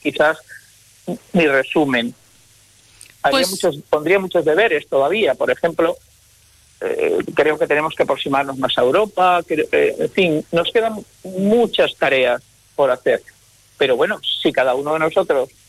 quizás mi resumen. Pondría muchos deberes todavía. Por ejemplo, creo que tenemos que aproximarnos más a Europa. En fin, nos quedan muchas tareas por hacer. Pero bueno, si cada uno de nosotros